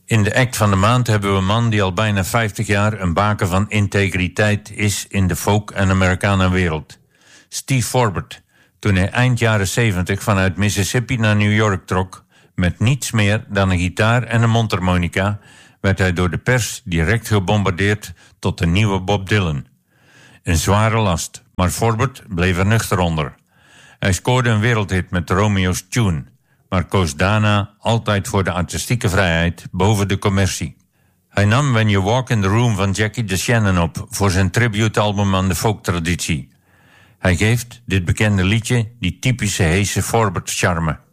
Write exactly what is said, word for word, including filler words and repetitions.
In de act van de maand hebben we een man die al bijna vijftig jaar een baken van integriteit is in de folk- en Americana-wereld. Steve Forbert, toen hij eind jaren zeventig vanuit Mississippi naar New York trok, met niets meer dan een gitaar en een mondharmonica, werd hij door de pers direct gebombardeerd tot de nieuwe Bob Dylan. Een zware last, maar Forbert bleef er nuchter onder. Hij scoorde een wereldhit met Romeo's Tune, maar koos daarna altijd voor de artistieke vrijheid boven de commercie. Hij nam When You Walk in the Room van Jackie DeShannon op voor zijn tributealbum aan de folktraditie. Hij geeft dit bekende liedje die typische heese Forbert-charme.